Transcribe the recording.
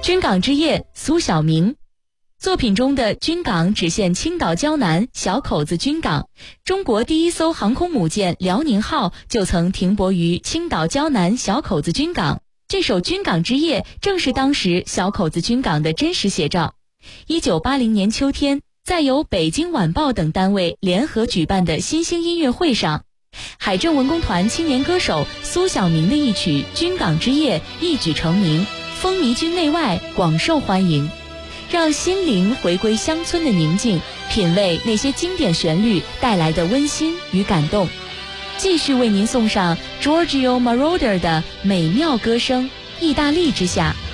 军港之夜，苏小明。作品中的军港只现青岛胶南小口子军港，中国第一艘航空母舰辽宁号就曾停泊于青岛胶南小口子军港。这首《军港之夜》正是当时小口子军港的真实写照。1980年秋天，在由北京晚报等单位联合举办的新兴音乐会上，海政文工团青年歌手苏小明的一曲《军港之夜》一举成名，风靡军内外，广受欢迎，让心灵回归乡村的宁静，品味那些经典旋律带来的温馨与感动。继续为您送上 Giorgio Moroder 的美妙歌声《意大利之夏》。